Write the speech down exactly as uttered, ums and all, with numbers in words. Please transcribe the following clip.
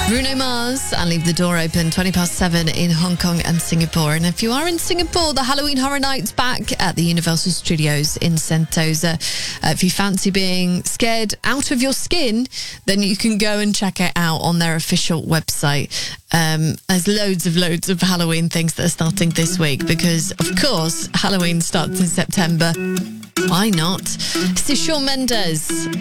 Bruno Mars and Leave the Door Open, twenty past seven in Hong Kong and Singapore. And if you are in Singapore, the Halloween Horror Night's back at the Universal Studios in Sentosa. Uh, if you fancy being scared out of your skin, then you can go and check it out on their official website. Um, there's loads of loads of Halloween things that are starting this week because, of course, Halloween starts in September. Why not? This is Shawn Mendes.